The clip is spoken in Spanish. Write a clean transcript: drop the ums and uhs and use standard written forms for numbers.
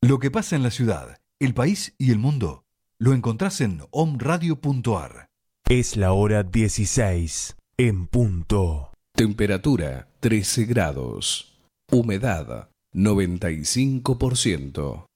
Lo que pasa en la ciudad, el país y el mundo lo encontrás en omradio.ar. Es la hora 16 en punto. Temperatura 13 grados. Humedad 95%.